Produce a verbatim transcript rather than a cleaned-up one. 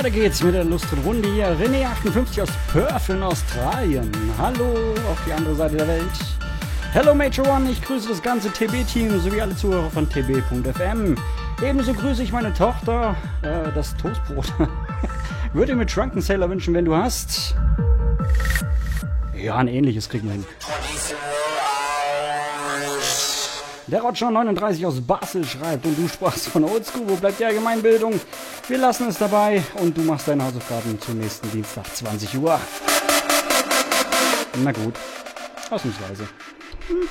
Weiter geht's mit der lustigen Runde hier. René achtundfünfzig aus Perth in Australien. Hallo auf die andere Seite der Welt. Hello Major One, ich grüße das ganze T B-Team sowie alle Zuhörer von T B Punkt F M. Ebenso grüße ich meine Tochter, äh, das Toastbrot. Würde mir Drunken Sailor wünschen, wenn du hast. Ja, ein ähnliches kriegen wir hin. Der Roger neununddreißig aus Basel schreibt, und du sprachst von Oldschool, wo bleibt die Allgemeinbildung? Wir lassen es dabei und du machst deine Hausaufgaben zum nächsten Dienstag zwanzig Uhr. Na gut, ausnahmsweise.